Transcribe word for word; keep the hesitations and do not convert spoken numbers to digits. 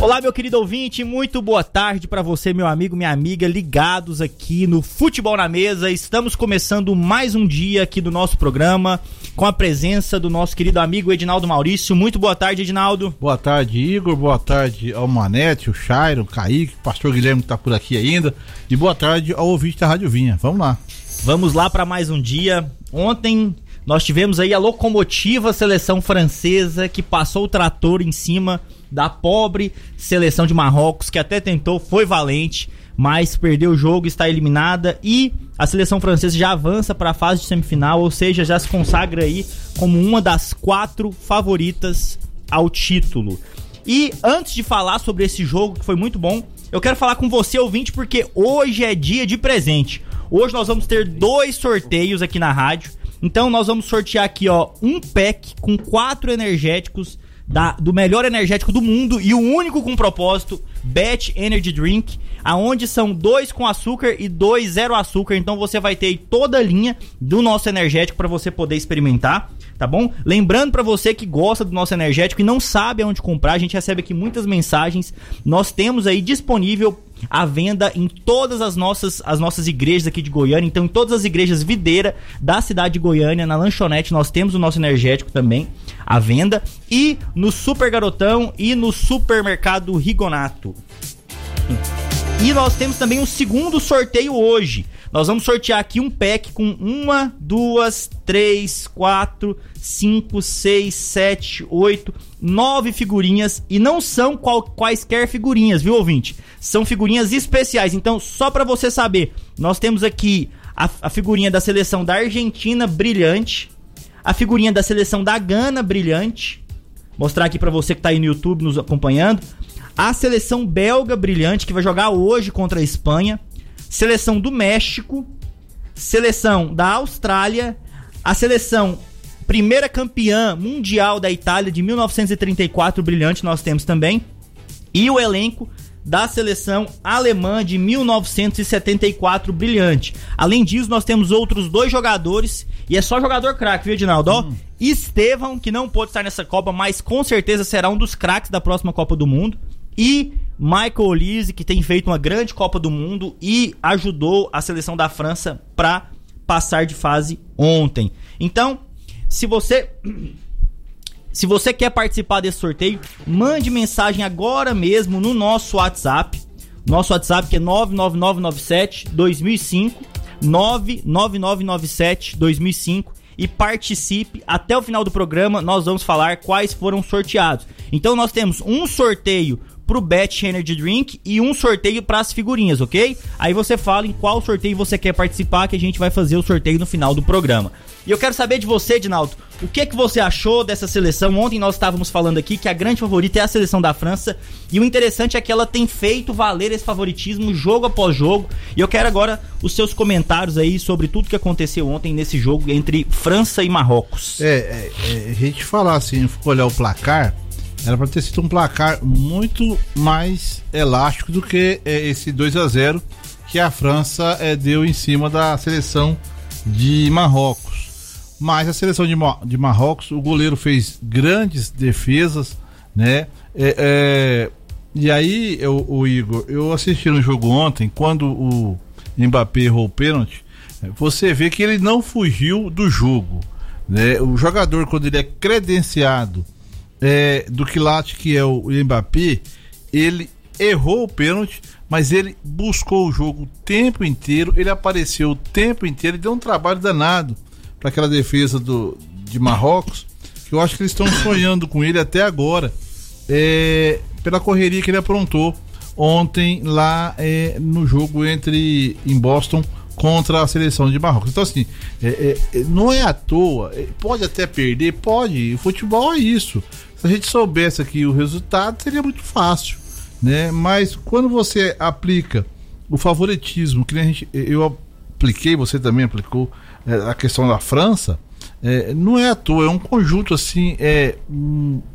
Olá, meu querido ouvinte, muito boa tarde para você, meu amigo, minha amiga, ligados aqui no Futebol na Mesa. Estamos começando mais um dia aqui do nosso programa com a presença do nosso querido amigo Edinaldo Maurício. Muito boa tarde, Edinaldo. Boa tarde, Igor. Boa tarde ao Manete, o Chairo, o Kaique, o pastor Guilherme que tá por aqui ainda. E boa tarde ao ouvinte da Rádio Vinha. Vamos lá. Vamos lá para mais um dia. Ontem nós tivemos aí a locomotiva seleção francesa que passou o trator em cima da pobre seleção de Marrocos, que até tentou, foi valente, mas perdeu o jogo, está eliminada, e a seleção francesa já avança para a fase de semifinal, ou seja, já se consagra aí como uma das quatro favoritas ao título. E antes de falar sobre esse jogo, que foi muito bom, eu quero falar com você, ouvinte, porque hoje é dia de presente. Hoje nós vamos ter dois sorteios aqui na rádio. Então nós vamos sortear aqui, ó, um pack com quatro energéticos da, do melhor energético do mundo e o único com propósito, Bet Energy Drink, aonde são dois com açúcar e dois zero açúcar. Então você vai ter aí toda a linha do nosso energético para você poder experimentar, tá bom? Lembrando para você que gosta do nosso energético e não sabe aonde comprar, a gente recebe aqui muitas mensagens. Nós temos aí disponível à venda em todas as nossas, as nossas igrejas aqui de Goiânia. Então em todas as igrejas Videira da cidade de Goiânia, na lanchonete, nós temos o nosso energético também à venda, e no Super Garotão e no Supermercado Rigonato. E nós temos também um segundo sorteio hoje. Nós vamos sortear aqui um pack com uma, duas, três, quatro, cinco, seis, sete, oito, nove figurinhas. E não são qual, quaisquer figurinhas, viu, ouvinte? São figurinhas especiais. Então, só para você saber, nós temos aqui a, a figurinha da seleção da Argentina, brilhante. A figurinha da seleção da Gana, brilhante. Mostrar aqui para você que tá aí no YouTube nos acompanhando. A seleção belga, brilhante, que vai jogar hoje contra a Espanha. Seleção do México, seleção da Austrália, a seleção primeira campeã mundial da Itália de mil novecentos e trinta e quatro, brilhante, nós temos também, e o elenco da seleção alemã de mil novecentos e setenta e quatro, brilhante. Além disso, nós temos outros dois jogadores, e é só jogador craque, viu, Edinaldo? Hum. Ó, Estevão, que não pôde estar nessa Copa, mas com certeza será um dos craques da próxima Copa do Mundo, e Michael Olise, que tem feito uma grande Copa do Mundo e ajudou a seleção da França para passar de fase ontem. Então, se você se você quer participar desse sorteio, mande mensagem agora mesmo no nosso WhatsApp. Nosso WhatsApp que é nove nove nove nove sete dois mil e cinco, nove nove nove nove sete dois mil e cinco, e participe. Até o final do programa nós vamos falar quais foram sorteados. Então nós temos um sorteio pro Bet Energy Drink e um sorteio para as figurinhas, ok? Aí você fala em qual sorteio você quer participar, que a gente vai fazer o sorteio no final do programa. E eu quero saber de você, Edinaldo, o que que você achou dessa seleção? Ontem nós estávamos falando aqui que a grande favorita é a seleção da França, e o interessante é que ela tem feito valer esse favoritismo jogo após jogo. E eu quero agora os seus comentários aí sobre tudo que aconteceu ontem nesse jogo entre França e Marrocos. É, é, é a gente falar assim, olhar o placar, era para ter sido um placar muito mais elástico do que é, esse dois a zero que a França é, deu em cima da seleção de Marrocos. Mas a seleção de, de Marrocos, o goleiro fez grandes defesas, né? É, é, e aí, eu, o Igor, eu assisti no jogo ontem, quando o Mbappé errou o pênalti, você vê que ele não fugiu do jogo, né? O jogador, quando ele é credenciado É, do quilate que é o Mbappé, ele errou o pênalti, mas ele buscou o jogo o tempo inteiro, ele apareceu o tempo inteiro, ele deu um trabalho danado para aquela defesa do, de Marrocos, que eu acho que eles estão sonhando com ele até agora, é, pela correria que ele aprontou ontem lá é, no jogo entre em Boston contra a seleção de Marrocos. Então assim, é, é, não é à toa, pode até perder, pode, o futebol é isso. Se a gente soubesse aqui o resultado, seria muito fácil, né? Mas quando você aplica o favoritismo, que a gente, eu apliquei, você também aplicou, é, a questão da França, é, não é à toa, é um conjunto assim, é, um,